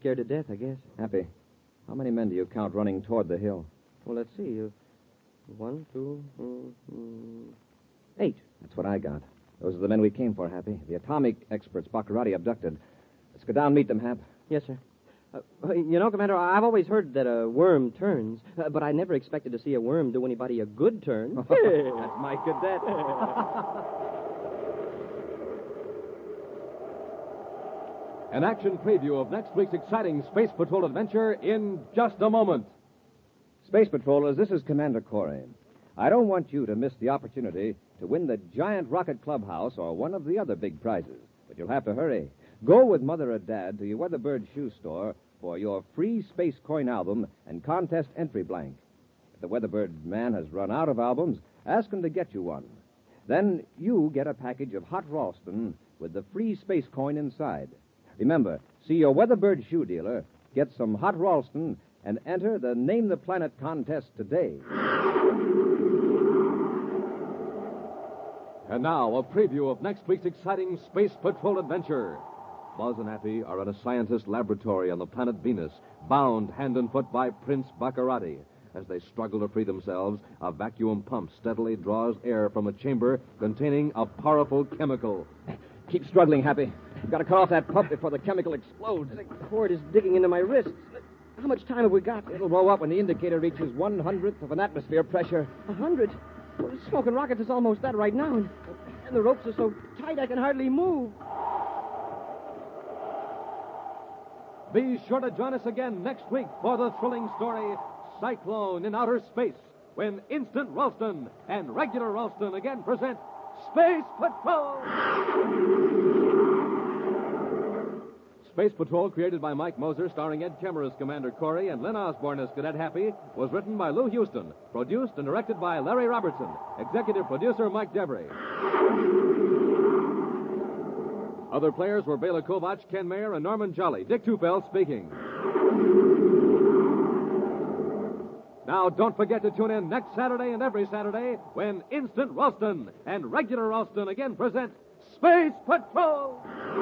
scared to death, I guess. Happy, how many men do you count running toward the hill? Well, let's see. 1, 2, 8. That's what I got. Those are the men we came for, Happy. The atomic experts Baccarati abducted. Let's go down and meet them, Hap. Yes, sir. Commander, I've always heard that a worm turns, but I never expected to see a worm do anybody a good turn. That's my cadet. An action preview of next week's exciting Space Patrol adventure in just a moment. Space Patrollers, this is Commander Corey. I don't want you to miss the opportunity to win the Giant Rocket Clubhouse or one of the other big prizes. But you'll have to hurry. Go with Mother or Dad to your Weatherbird shoe store for your free Space Coin album and contest entry blank. If the Weatherbird man has run out of albums, ask him to get you one. Then you get a package of Hot Ralston with the free Space Coin inside. Remember, see your Weatherbird shoe dealer, get some Hot Ralston, and enter the Name the Planet contest today. And now, a preview of next week's exciting Space Patrol adventure. Buzz and Happy are at a scientist's laboratory on the planet Venus, bound hand and foot by Prince Baccarati. As they struggle to free themselves, a vacuum pump steadily draws air from a chamber containing a powerful chemical. Keep struggling, Happy. You've got to cut off that pump before the chemical explodes. The cord is digging into my wrists. How much time have we got? It'll blow up when the indicator reaches 1/100th of an atmosphere pressure. 100? Well, the Smoking Rockets is almost that right now. And the ropes are so tight I can hardly move. Be sure to join us again next week for the thrilling story, Cyclone in Outer Space, when Instant Ralston and Regular Ralston again present Space Patrol! Space Patrol, created by Mike Moser, starring Ed Kemmer as Commander Corey and Len Osborne as Cadet Happy, was written by Lou Houston, produced and directed by Larry Robertson, executive producer Mike Devery. Other players were Bela Kovac, Ken Mayer, and Norman Jolly. Dick Tufeld speaking. Now, don't forget to tune in next Saturday and every Saturday when Instant Ralston and Regular Ralston again present Space Patrol!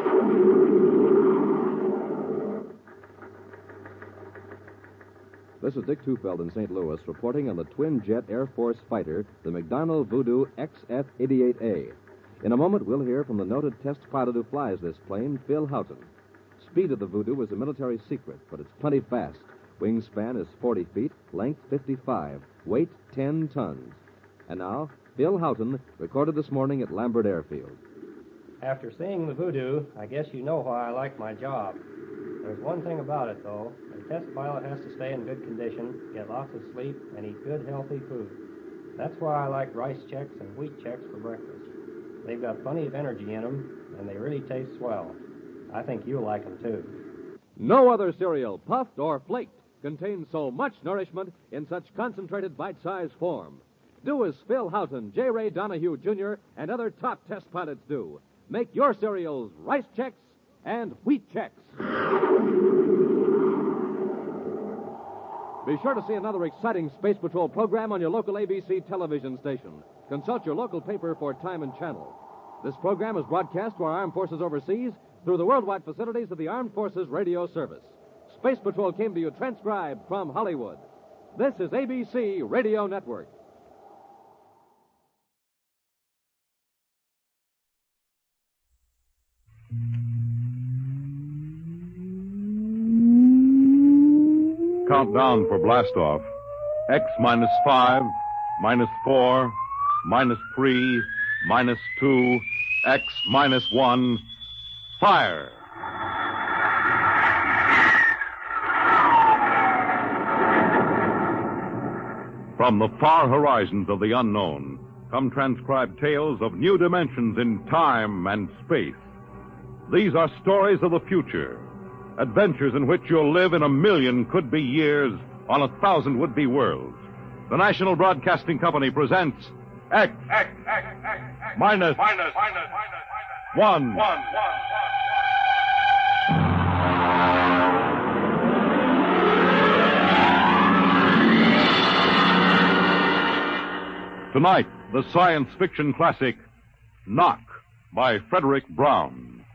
This is Dick Tufeld in St. Louis reporting on the twin-jet Air Force fighter, the McDonnell Voodoo XF-88A. In a moment, we'll hear from the noted test pilot who flies this plane, Phil Houghton. Speed of the Voodoo is a military secret, but it's plenty fast. Wingspan is 40 feet, length 55, weight 10 tons. And now, Phil Houghton, recorded this morning at Lambert Airfield. After seeing the Voodoo, I guess you know why I like my job. There's one thing about it, though. A test pilot has to stay in good condition, get lots of sleep, and eat good, healthy food. That's why I like rice Chex and wheat Chex for breakfast. They've got plenty of energy in them, and they really taste swell. I think you'll like them, too. No other cereal, puffed or flaked, contains so much nourishment in such concentrated bite-sized form. Do as Phil Houghton, J. Ray Donahue, Jr., and other top test pilots do. Make your cereals rice Chex and wheat Chex. Be sure to see another exciting Space Patrol program on your local ABC television station. Consult your local paper for time and channel. This program is broadcast to our armed forces overseas through the worldwide facilities of the Armed Forces Radio Service. Space Patrol came to you transcribed from Hollywood. This is ABC Radio Network. Countdown for blastoff. X minus 5, minus 4, minus 3, minus 2, X minus 1. Fire! From the far horizons of the unknown come transcribed tales of new dimensions in time and space. These are stories of the future, adventures in which you'll live in 1,000,000 could-be years on 1,000 would-be worlds. The National Broadcasting Company presents X minus 1. Tonight, the science fiction classic, Knock, by Frederick Brown.